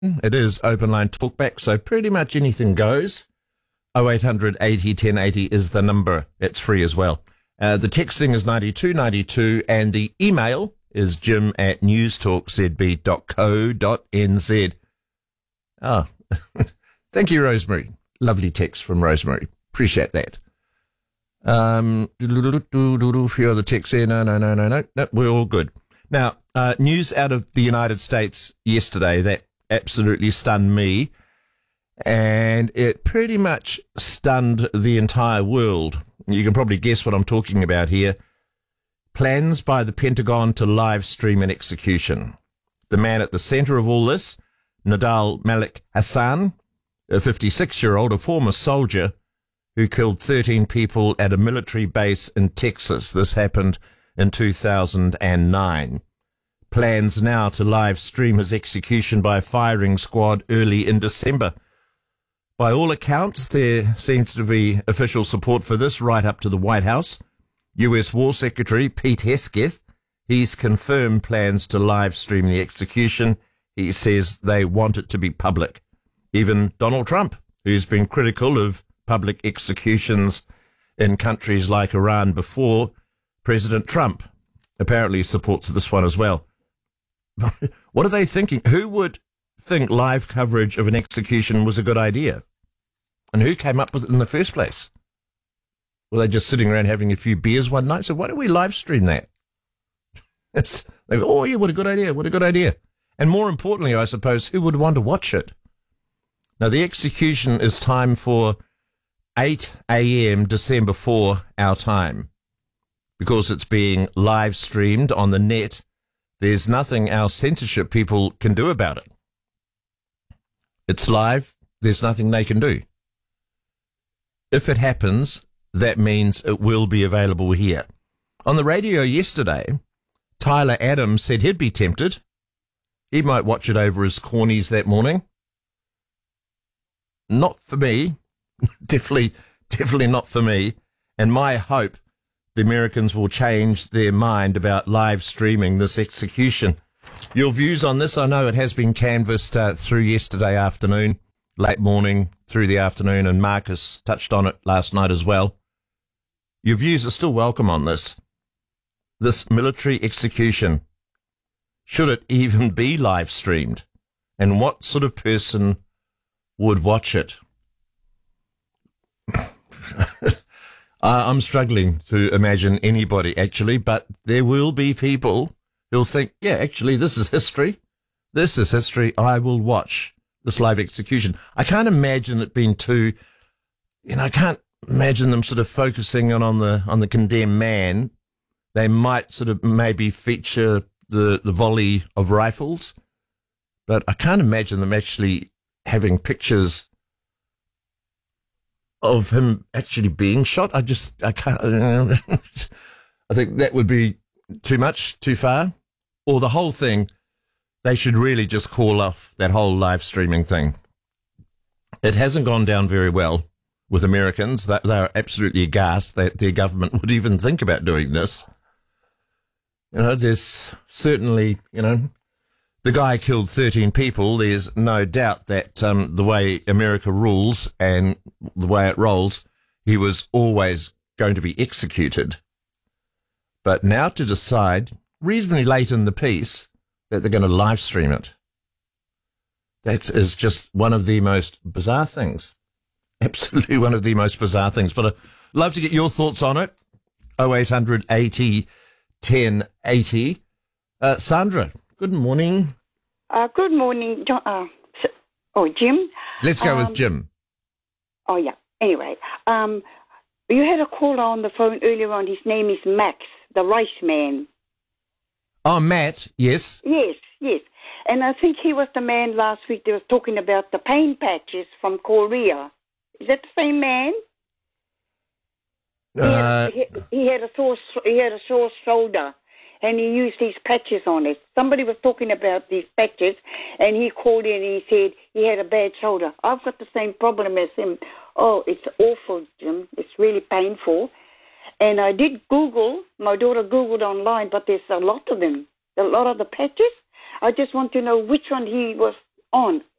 It is open line talkback, so pretty much anything goes. 0800 80 1080 is the number. It's free as well. The texting is 9292 and the email is jim@newstalkzb.co.nz. Oh, thank you, Rosemary. Lovely text from Rosemary. Appreciate that. Few other texts here. No, we're all good. Now, news out of the United States yesterday that absolutely stunned me, and it pretty much stunned the entire world. You can probably guess what I'm talking about here. Plans by the Pentagon to live stream an execution. The man at the center of all this, Nadal Malik Hassan, a 56-year-old, a former soldier who killed 13 people at a military base in Texas. This happened in 2009. Plans now to live stream his execution by a firing squad early in December. By all accounts, there seems to be official support for this right up to the White House. US War Secretary Pete Hegseth, he's confirmed plans to live stream the execution. He says they want it to be public. Even Donald Trump, who's been critical of public executions in countries like Iran before, President Trump apparently supports this one as well. What are they thinking? Who would think live coverage of an execution was a good idea? And who came up with it in the first place? Were they just sitting around having a few beers one night? So why don't we live stream that? They go, oh yeah, what a good idea, what a good idea. And more importantly, I suppose, who would want to watch it? Now, the execution is timed for 8 a.m. December 4 our time. Because it's being live streamed on the net, there's nothing our censorship people can do about it. It's live, there's nothing they can do. If it happens, that means it will be available here. On the radio yesterday, Tyler Adams said he'd be tempted. He might watch it over his cornies that morning. Not for me. Definitely not for me. And my hope the Americans will change their mind about live streaming this execution. Your views on this? I know it has been canvassed through yesterday afternoon, late morning, through the afternoon, and Marcus touched on it last night as well. Your views are still welcome on this. This military execution. Should it even be live streamed? And what sort of person would watch it? I'm struggling to imagine anybody, actually, but there will be people who'll think, yeah, actually, this is history. This is history. I will watch this live execution. I can't imagine it being too, I can't imagine them sort of focusing on the condemned man. They might sort of maybe feature the volley of rifles, but I can't imagine them actually having pictures of him actually being shot. I can't. I think that would be too much, too far. Or the whole thing, they should really just call off that whole live streaming thing. It hasn't gone down very well with Americans. They're absolutely aghast that their government would even think about doing this. There's certainly, the guy killed 13 people. There's no doubt that the way America rules and the way it rolls, he was always going to be executed. But now to decide, reasonably late in the piece, that they're going to live stream it, that is just one of the most bizarre things. Absolutely one of the most bizarre things. But I'd love to get your thoughts on it. 0800 80 1080. Sandra, good morning. Good morning, John. Jim. Let's go with Jim. Oh, yeah. Anyway, you had a caller on the phone earlier on. His name is Max, the rice man. Oh, Matt, yes. Yes. And I think he was the man last week that was talking about the pain patches from Korea. Is that the same man? He had a sore shoulder, and he used these patches on it. Somebody was talking about these patches, and he called in and he said he had a bad shoulder. I've got the same problem as him. Oh, it's awful, Jim. It's really painful. And I did Google. My daughter Googled online, but there's a lot of them. A lot of the patches. I just want to know which one he was on.